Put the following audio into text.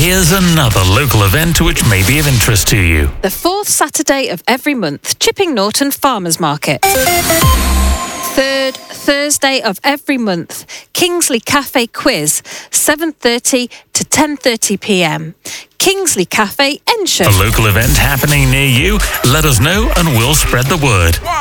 Here's another local event which may be of interest to you. The fourth Saturday of every month, Chipping Norton Farmers Market. Third Thursday of every month, Kingsley Cafe Quiz, 7:30 to 10:30 p.m. Kingsley Cafe, Ensham. A local event happening near you? Let us know and we'll spread the word.